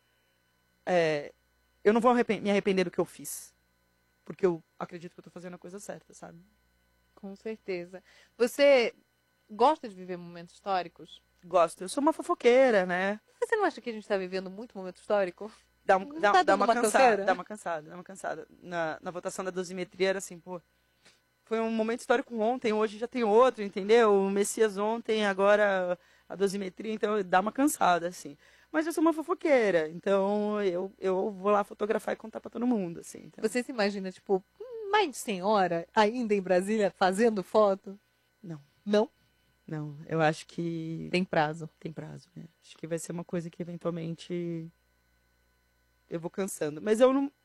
eu não vou me arrepender do que eu fiz. Porque eu acredito que eu tô fazendo a coisa certa, sabe? Com certeza. Você gosta de viver momentos históricos? Gosto. Eu sou uma fofoqueira, né? Você não acha que a gente está vivendo muito momento histórico? Dá dando uma uma cansada, canseira? dá uma cansada. Na votação da dosimetria era assim, pô, foi um momento histórico ontem, hoje já tem outro, entendeu? O Messias ontem, agora a dosimetria, então dá uma cansada, assim. Mas eu sou uma fofoqueira, então eu vou lá fotografar e contar pra todo mundo, assim. Então. Você se imagina, tipo, mais de 100 horas ainda em Brasília fazendo foto? Não. Não? Não, eu acho que... Tem prazo. Tem prazo, né? Acho que vai ser uma coisa que eventualmente eu vou cansando. Mas eu não...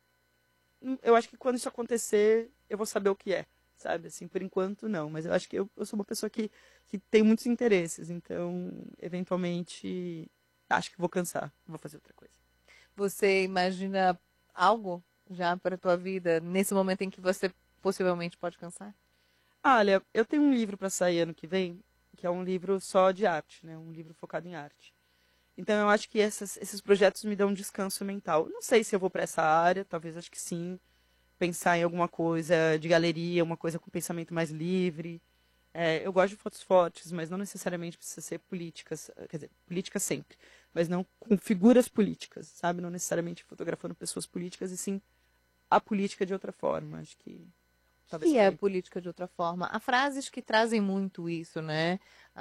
Eu acho que quando isso acontecer, eu vou saber o que é, sabe? Assim, por enquanto, não. Mas eu acho que eu sou uma pessoa que tem muitos interesses. Então, eventualmente, acho que vou cansar. Vou fazer outra coisa. Você imagina algo já para a tua vida nesse momento em que você possivelmente pode cansar? Olha, eu tenho um livro para sair ano que vem, que é um livro só de arte, né? Um livro focado em arte. Então, eu acho que esses projetos me dão um descanso mental. Não sei se eu vou para essa área, talvez acho que sim. Pensar em alguma coisa de galeria, uma coisa com pensamento mais livre. Eu gosto de fotos fortes, mas não necessariamente precisa ser políticas. Quer dizer, políticas sempre, mas não com figuras políticas, sabe? Não necessariamente fotografando pessoas políticas, e sim a política de outra forma. Acho que... Que é política de outra forma. Há frases que trazem muito isso, né?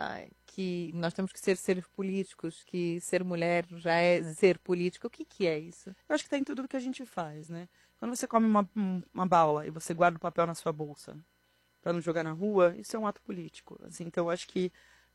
Que nós temos que ser seres políticos, que ser mulher já é ser política. O que é isso? Eu acho que está em tudo que a gente faz, né? Quando você come uma bala e você guarda o papel na sua bolsa para não jogar na rua, isso é um ato político. Assim, então, eu acho que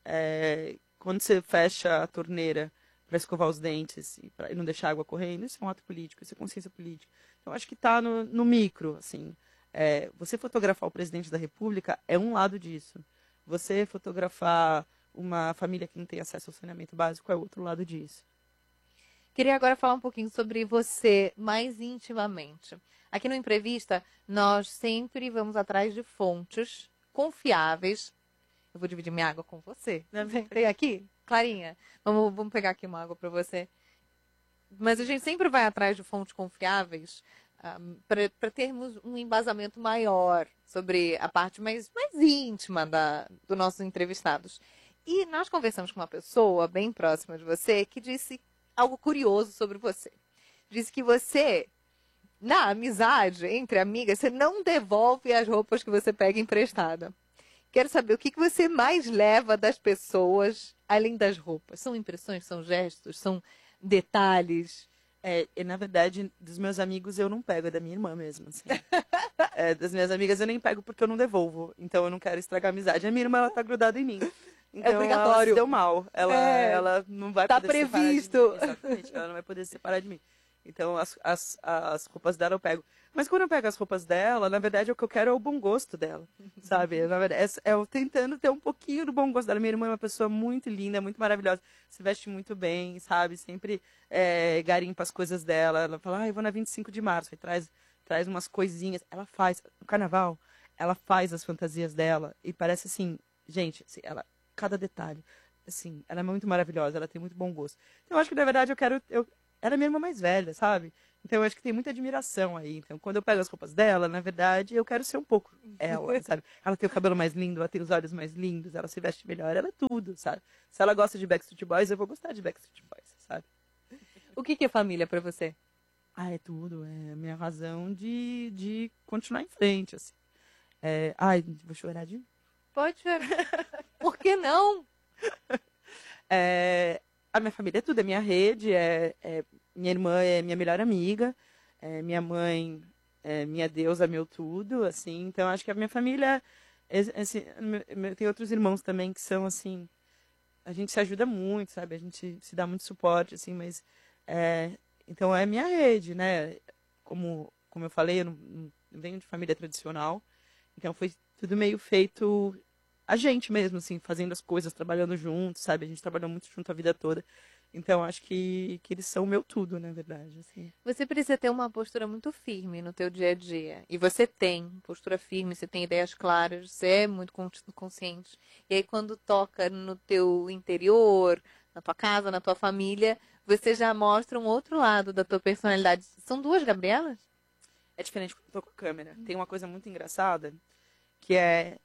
quando você fecha a torneira para escovar os dentes e não deixar a água correndo, isso é um ato político, isso é consciência política. Então, eu acho que está no micro, assim. Você fotografar o presidente da República é um lado disso. Você fotografar uma família que não tem acesso ao saneamento básico é outro lado disso. Queria agora falar um pouquinho sobre você mais intimamente. Aqui no Imprevista, nós sempre vamos atrás de fontes confiáveis. Eu vou dividir minha água com você. Tem aqui? Clarinha, vamos pegar aqui uma água para você. Mas a gente sempre vai atrás de fontes confiáveis para termos um embasamento maior sobre a parte mais íntima dos nossos entrevistados. E nós conversamos com uma pessoa bem próxima de você que disse algo curioso sobre você. Disse que você, na amizade entre amigas, você não devolve as roupas que você pega emprestada. Quero saber o que você mais leva das pessoas, além das roupas. São impressões, são gestos, são detalhes? Na verdade, dos meus amigos eu não pego, é da minha irmã mesmo. Assim. Das minhas amigas eu nem pego porque eu não devolvo. Então eu não quero estragar a amizade. A minha irmã, ela tá grudada em mim. Então, obrigatório. Ela se deu mal. Ela não vai tá poder previsto. se separar de mim. Exatamente, ela não vai poder se separar de mim. Então, as roupas dela eu pego. Mas quando eu pego as roupas dela, na verdade, o que eu quero é o bom gosto dela, sabe? Na verdade, é eu tentando ter um pouquinho do bom gosto dela. Minha irmã é uma pessoa muito linda, muito maravilhosa, se veste muito bem, sabe? Sempre garimpa as coisas dela. Ela fala, ah, eu vou na 25 de março, aí traz umas coisinhas. Ela faz, no carnaval, ela faz as fantasias dela e parece assim, gente, assim, cada detalhe, assim, ela é muito maravilhosa, ela tem muito bom gosto. Então, eu acho que, na verdade, ela é minha irmã mais velha, sabe? Então, eu acho que tem muita admiração aí. Então, quando eu pego as roupas dela, na verdade, eu quero ser um pouco ela, sabe? Ela tem o cabelo mais lindo, ela tem os olhos mais lindos, ela se veste melhor, ela é tudo, sabe? Se ela gosta de Backstreet Boys, eu vou gostar de Backstreet Boys, sabe? O que é família pra você? Ah, é tudo. É a minha razão de continuar em frente, assim. Ai, vou chorar de... Pode ser. Por que não? A minha família é tudo, é minha rede, minha irmã é minha melhor amiga, minha mãe é minha deusa, meu tudo, assim. Então, acho que a minha família, assim, tem outros irmãos também que são, assim, a gente se ajuda muito, sabe? A gente se dá muito suporte, assim, mas, então, é minha rede, né? Como eu falei, eu não venho de família tradicional, então foi tudo meio feito a gente mesmo, assim, fazendo as coisas, trabalhando juntos, sabe? A gente trabalhou muito junto a vida toda. Então, acho que eles são o meu tudo, na verdade, assim. Você precisa ter uma postura muito firme no teu dia a dia. E você tem postura firme, você tem ideias claras, você é muito consciente. E aí, quando toca no teu interior, na tua casa, na tua família, você já mostra um outro lado da tua personalidade. São duas Gabrielas? É diferente quando eu tô com a câmera. Tem uma coisa muito engraçada, que é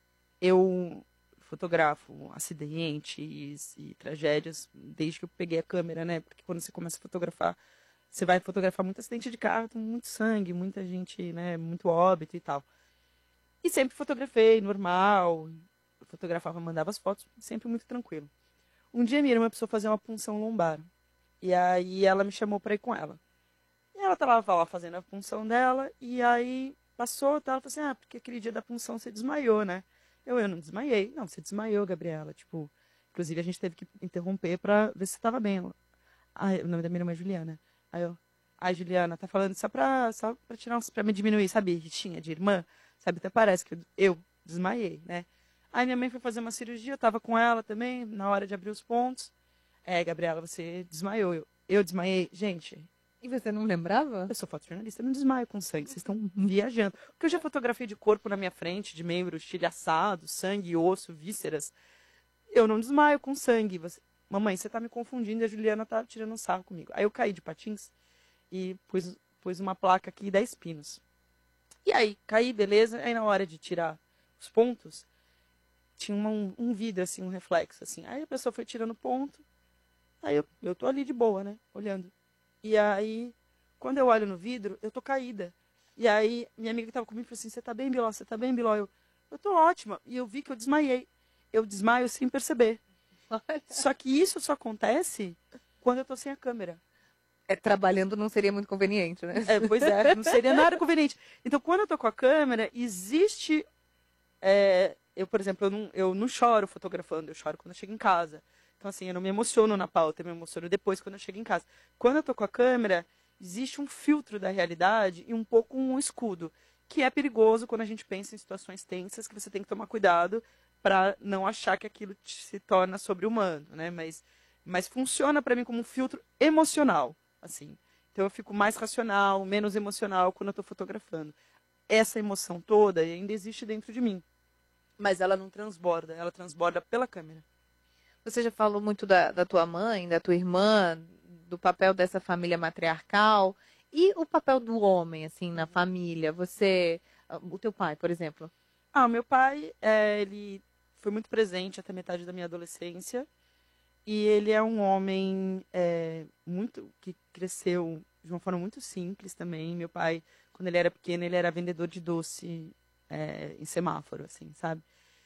eu fotografo acidentes e tragédias desde que eu peguei a câmera, né? Porque quando você começa a fotografar, você vai fotografar muito acidente de carro, tem muito sangue, muita gente, né? Muito óbito e tal. E sempre fotografei, normal. Eu fotografava, mandava as fotos, sempre muito tranquilo. Um dia minha irmã precisou fazer uma punção lombar. E aí ela me chamou para ir com ela. E ela tava lá fazendo a punção dela, e aí passou, tá? Ela falou assim, porque aquele dia da punção você desmaiou, né? Eu não desmaiei. Não, você desmaiou, Gabriela. Tipo, inclusive a gente teve que interromper pra ver se você tava bem. O nome da minha irmã é Juliana. Aí eu, Juliana, tá falando só pra tirar pra me diminuir, sabe? Ritinha de irmã, sabe? Até parece que eu desmaiei, né? Aí minha mãe foi fazer uma cirurgia, eu tava com ela também, na hora de abrir os pontos. Gabriela, você desmaiou. Eu desmaiei. Gente, E você não lembrava? eu sou fotojornalista, eu não desmaio com sangue, vocês estão viajando. Porque eu já fotografei de corpo na minha frente, de membro estilhaçado, sangue, osso, vísceras. Eu não desmaio com sangue. Mamãe, você tá me confundindo e a Juliana tá tirando um sarro comigo. Aí eu caí de patins e pus uma placa aqui 10 pinos. E aí, caí, beleza. Aí na hora de tirar os pontos, tinha um vidro, assim, um reflexo, assim. Aí a pessoa foi tirando ponto. Aí eu tô ali de boa, né? Olhando. E aí, quando eu olho no vidro, eu tô caída. E aí, minha amiga que tava comigo falou assim, você tá bem, Biló? Você tá bem, Biló? Eu tô ótima. E eu vi que eu desmaiei. Eu desmaio sem perceber. Só que isso só acontece quando eu tô sem a câmera. Trabalhando não seria muito conveniente, né? Pois é, não seria nada conveniente. Então, quando eu tô com a câmera, existe... eu, por exemplo, eu não choro fotografando, eu choro quando eu chego em casa. Então, assim, eu não me emociono na pauta, eu me emociono depois quando eu chego em casa. Quando eu tô com a câmera, existe um filtro da realidade e um pouco um escudo, que é perigoso quando a gente pensa em situações tensas, que você tem que tomar cuidado para não achar que aquilo se torna sobre-humano, né? Mas funciona para mim como um filtro emocional, assim. Então, eu fico mais racional, menos emocional quando eu tô fotografando. Essa emoção toda ainda existe dentro de mim, mas ela não transborda, ela transborda pela câmera. Você já falou muito da tua mãe, da tua irmã, do papel dessa família matriarcal e o papel do homem, assim, na família. O teu pai, por exemplo. O meu pai, ele foi muito presente até metade da minha adolescência e ele é um homem que cresceu de uma forma muito simples também. Meu pai, quando ele era pequeno, ele era vendedor de doce em semáforo, assim, sabe?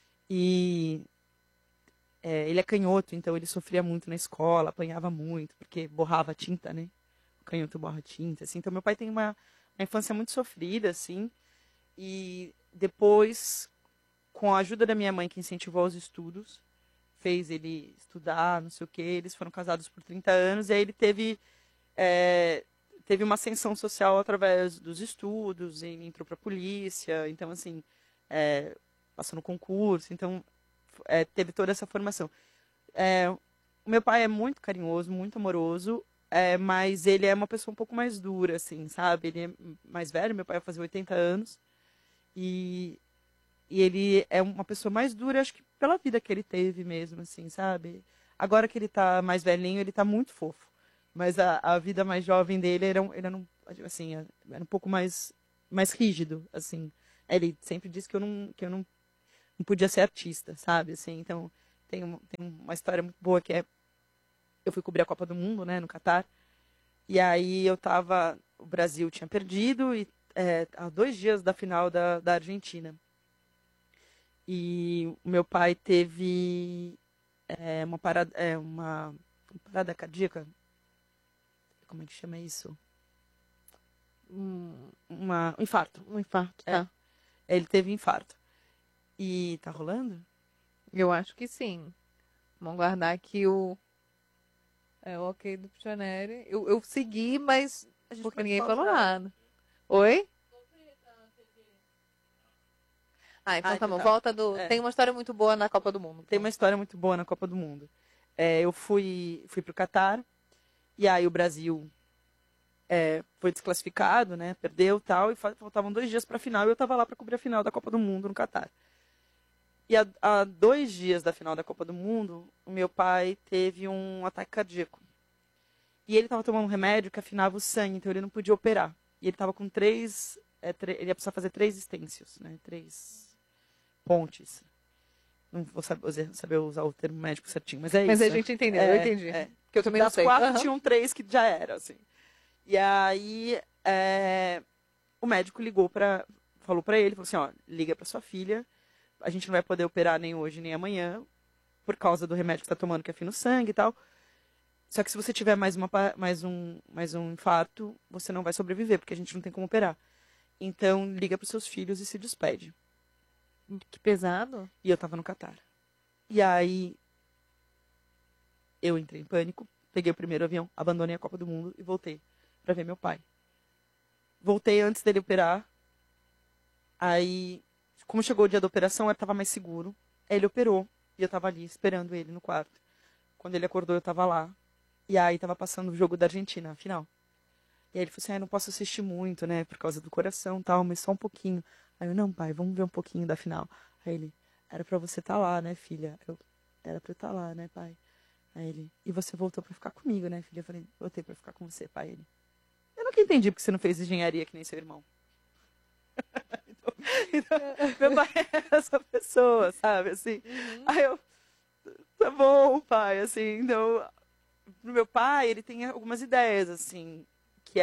E ele é canhoto, então ele sofria muito na escola, apanhava muito, porque borrava tinta, né? O canhoto borra tinta, assim. Então, meu pai tem uma infância muito sofrida, assim. E depois, com a ajuda da minha mãe, que incentivou aos estudos, fez ele estudar, não sei o quê, eles foram casados por 30 anos, e aí ele teve teve uma ascensão social através dos estudos, e entrou para a polícia, então, assim, passou no concurso, então, teve toda essa formação. O meu pai é muito carinhoso, muito amoroso, mas ele é uma pessoa um pouco mais dura, assim, sabe? Ele é mais velho, meu pai vai fazer 80 anos, e ele é uma pessoa mais dura, acho que pela vida que ele teve mesmo, assim, sabe? Agora que ele tá mais velhinho, ele tá muito fofo. Mas a vida mais jovem dele era assim, era um pouco mais rígido, assim. Ele sempre disse que eu não podia ser artista, sabe? Assim, então, tem uma história muito boa que eu fui cobrir a Copa do Mundo, né, no Catar. E aí o Brasil tinha perdido e há 2 dias da final da Argentina. E o meu pai teve uma parada cardíaca. Como é que chama isso? Um infarto. Um infarto, tá. Ele teve infarto. E tá rolando? Eu acho que sim. Vamos guardar aqui o ok do Pichoneri. Eu segui, mas porque ninguém falou nada. Oi? Então tá bom. Volta do... Tem uma história muito boa na Copa do Mundo. Tem uma história muito boa na Copa do Mundo. Eu fui pro Catar, e aí o Brasil foi desclassificado, né? Perdeu e tal, e faltavam 2 dias pra final, e eu tava lá pra cobrir a final da Copa do Mundo no Catar. E há 2 dias da final da Copa do Mundo, o meu pai teve um ataque cardíaco. E ele tava tomando um remédio que afinava o sangue, então ele não podia operar. E ele tava com 3... ele ia precisar fazer 3 estêncios, né? 3 pontes. Não vou saber usar o termo médico certinho, mas é isso. Mas a gente entendeu, eu entendi. Porque eu também não sei. Das 4 tinham 3 que já era, assim. E aí, o médico falou pra ele, falou assim, ó, liga pra sua filha, a gente não vai poder operar nem hoje nem amanhã, por causa do remédio que você tá tomando que afina o sangue e tal. Só que se você tiver mais um infarto, você não vai sobreviver, porque a gente não tem como operar. Então, liga pros seus filhos e se despede. Que pesado. E eu tava no Catar. E aí, eu entrei em pânico, peguei o primeiro avião, abandonei a Copa do Mundo e voltei pra ver meu pai. Voltei antes dele operar. Aí, como chegou o dia da operação, eu tava mais seguro. Aí ele operou e eu tava ali esperando ele no quarto. Quando ele acordou, eu tava lá. E aí tava passando o jogo da Argentina, a final. E aí ele falou assim, não posso assistir muito, né, por causa do coração e tal, mas só um pouquinho. Aí eu, não, pai, vamos ver um pouquinho da final. Aí ele, era pra você estar lá, né, filha? Era pra eu estar lá, né, pai? Aí ele, e você voltou pra ficar comigo, né, filha? Eu falei, voltei pra ficar com você, pai. Ele, eu nunca entendi porque você não fez engenharia que nem seu irmão. então, meu pai é essa pessoa, sabe, assim. Aí eu, tá bom, pai, assim, então... Pro meu pai, ele tem algumas ideias, assim, que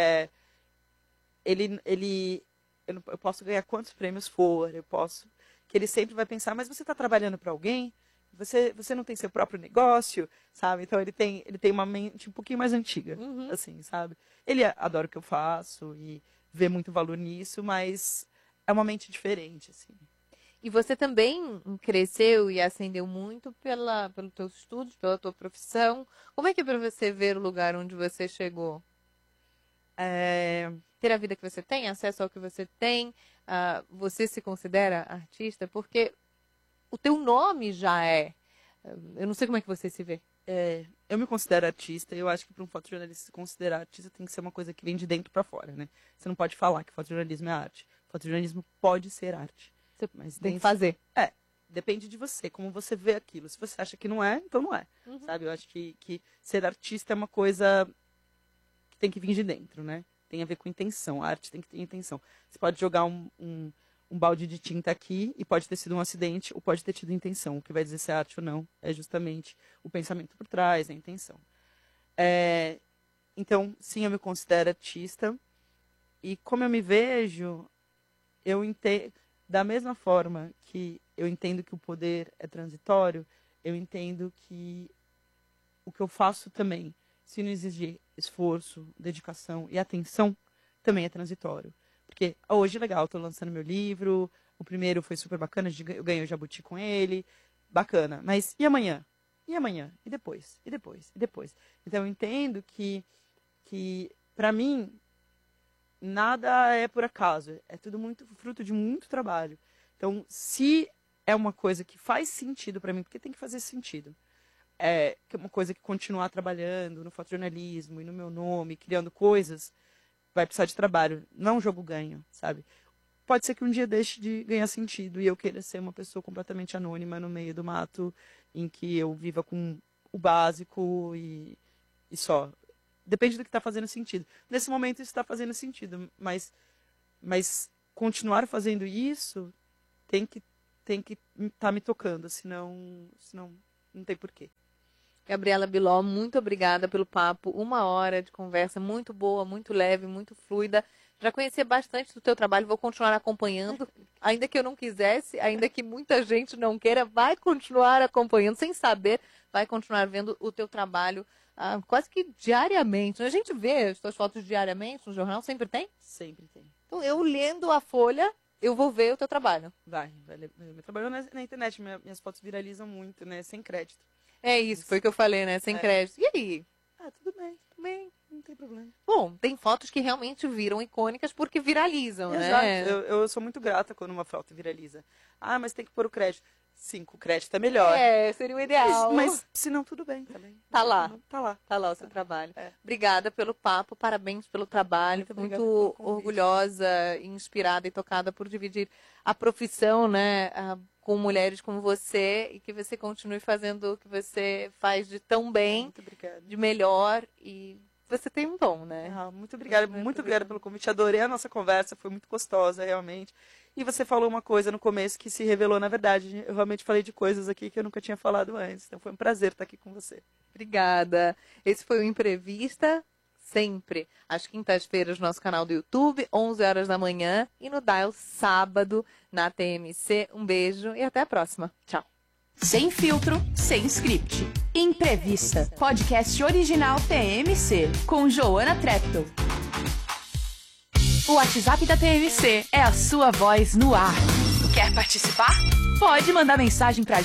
eu posso ganhar quantos prêmios for, que ele sempre vai pensar, mas você está trabalhando para alguém? Você não tem seu próprio negócio, sabe? Então ele tem uma mente um pouquinho mais antiga, assim, sabe? Ele adora o que eu faço e vê muito valor nisso, mas é uma mente diferente, assim. E você também cresceu e ascendeu muito pelos teus estudos, pela tua profissão. Como é que é para você ver o lugar onde você chegou? Ter a vida que você tem, acesso ao que você tem, você se considera artista? Porque o teu nome já é. Eu não sei como é que você se vê. Eu me considero artista e eu acho que para um fotojornalista se considerar artista tem que ser uma coisa que vem de dentro para fora, né? Você não pode falar que fotojornalismo é arte. Fotojornalismo pode ser arte. Mas tem que fazer. Depende de você, como você vê aquilo. Se você acha que não é, então não é. Sabe? Eu acho que ser artista é uma coisa que tem que vir de dentro, né? Tem a ver com intenção. A arte tem que ter intenção. Você pode jogar um balde de tinta aqui e pode ter sido um acidente ou pode ter tido intenção. O que vai dizer se é arte ou não é justamente o pensamento por trás, a intenção. Então, sim, eu me considero artista. E como eu me vejo, eu entendo... Da mesma forma que eu entendo que o poder é transitório, eu entendo que o que eu faço também, se não exigir esforço, dedicação e atenção, também é transitório. Porque hoje, legal, estou lançando meu livro, o primeiro foi super bacana, eu ganhei o Jabuti com ele, bacana. Mas e amanhã? E amanhã? E depois? E depois? E depois? Então eu entendo que para mim, nada é por acaso. É tudo muito fruto de muito trabalho. Então, se é uma coisa que faz sentido para mim, porque tem que fazer sentido. Que é uma coisa que continuar trabalhando no fotojornalismo e no meu nome, criando coisas, vai precisar de trabalho. Não é um jogo ganho, sabe? Pode ser que um dia deixe de ganhar sentido e eu queira ser uma pessoa completamente anônima no meio do mato, em que eu viva com o básico e só. Depende do que está fazendo sentido. Nesse momento isso está fazendo sentido, mas continuar fazendo isso tem que estar me tocando, senão não tem porquê. Gabriela Biló, muito obrigada pelo papo. 1 hora de conversa muito boa, muito leve, muito fluida. Já conheci bastante do teu trabalho, vou continuar acompanhando. Ainda que eu não quisesse, ainda que muita gente não queira, vai continuar acompanhando, sem saber, vai continuar vendo o teu trabalho quase que diariamente. A gente vê as tuas fotos diariamente no jornal, sempre tem? Sempre tem. Então, eu lendo a Folha, eu vou ver o teu trabalho. Vai meu trabalho na internet, minhas fotos viralizam muito, né? Sem crédito. É isso, foi o que eu falei, né? Sem crédito. E aí? Tudo bem, não tem problema. Bom, tem fotos que realmente viram icônicas porque viralizam, Exato. né? Eu sou muito grata quando uma foto viraliza. Mas tem que pôr o crédito. Sim, com o crédito é melhor. Seria o ideal. Mas se não, tudo bem também. Tá lá. Tá lá o seu trabalho. Obrigada pelo papo, parabéns pelo trabalho. Muito orgulhosa, inspirada e tocada por dividir a profissão, né, com mulheres como você e que você continue fazendo o que você faz de tão bem, muito obrigada. De melhor e você tem um dom, né? Muito obrigada, obrigada pelo convite. Adorei a nossa conversa, foi muito gostosa, realmente. E você falou uma coisa no começo que se revelou na verdade. Eu realmente falei de coisas aqui que eu nunca tinha falado antes. Então foi um prazer estar aqui com você. Obrigada. Esse foi o Imprevista, sempre às quintas-feiras no nosso canal do YouTube, 11 horas da manhã, e no Dial sábado na TMC. Um beijo e até a próxima. Tchau. Sem filtro, sem script. Imprevista, podcast original TMC, com Joana Treptow. O WhatsApp da TMC é a sua voz no ar. Quer participar? Pode mandar mensagem pra